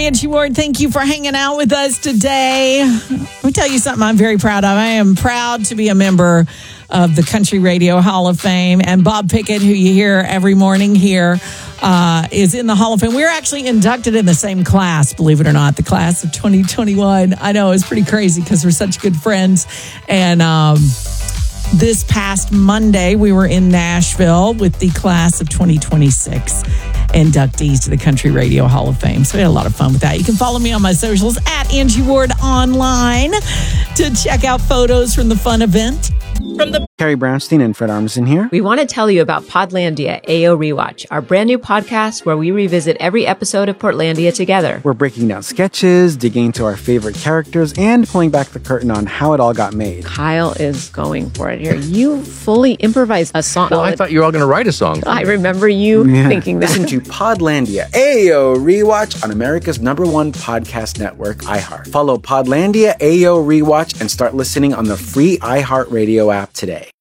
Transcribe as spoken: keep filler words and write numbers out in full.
Angie Ward. Thank you for hanging out with us today. Let me tell you something I'm very proud of. I am proud to be a member of the Country Radio Hall of Fame. And Bob Pickett, who you hear every morning here, uh, is in the Hall of Fame. We were actually inducted in the same class, believe it or not, the class of twenty twenty-one. I know, it's pretty crazy because we're such good friends. And um, this past Monday, we were in Nashville with the class of twenty twenty-six inductees to the Country Radio Hall of Fame. So we had a lot of fun with that. You can follow me on my socials at Angie Ward Online to check out photos from the fun event. From the Carrie Brownstein and Fred Armisen here. We want to tell you about Podlandia A O Rewatch, our brand new podcast where we revisit every episode of Portlandia together. We're breaking down sketches, digging into our favorite characters, and pulling back the curtain on how it all got made. Kyle is going for it here. You fully improvised a song. Well, I thought you were all going to write a song. I remember you yeah. thinking that. Listen to Podlandia A O Rewatch on America's number one podcast network, iHeart. Follow Podlandia A O Rewatch and start listening on the free iHeartRadio app today.